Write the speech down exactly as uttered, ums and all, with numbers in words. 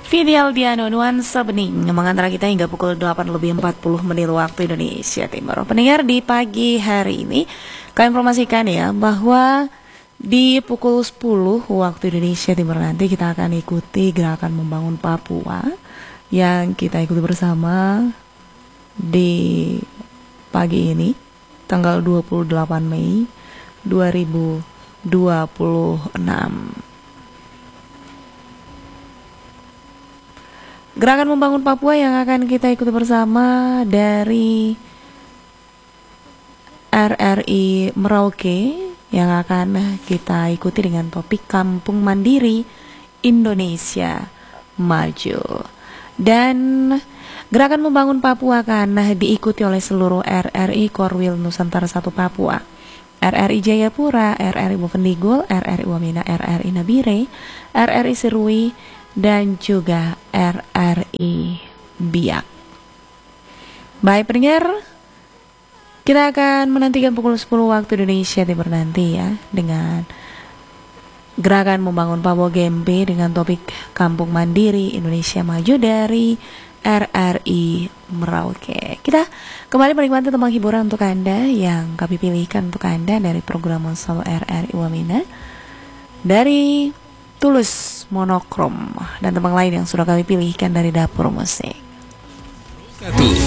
Fidel Diano Nuansa Bening mengantar kita hingga pukul delapan lebih empat puluh menit waktu Indonesia Timur. Pendengar, di pagi hari ini kami informasikan ya bahwa di pukul sepuluh waktu Indonesia Timur nanti kita akan ikuti gerakan membangun Papua yang kita ikuti bersama di pagi ini tanggal dua puluh delapan Mei dua ribu dua puluh enam. Gerakan membangun Papua yang akan kita ikuti bersama dari R R I Merauke yang akan kita ikuti dengan topik Kampung Mandiri Indonesia Maju. Dan gerakan membangun Papua akan diikuti oleh seluruh R R I Korwil Nusantara satu Papua, R R I Jayapura, R R I Bovendigul, R R I Wamena, R R I Nabire, R R I Serui, dan juga R R I Biak. Baik pendengar, kita akan menantikan pukul sepuluh waktu Indonesia Timur nanti ya, dengan gerakan membangun Papua G M P dengan topik Kampung Mandiri Indonesia Maju dari R R I Merauke. Kita kembali menikmati tembang hiburan untuk Anda yang kami pilihkan untuk Anda dari program Monsol R R I Wamena, dari Tulus Monokrom, dan tembang lain yang sudah kami pilihkan dari Dapur Musik. Satu.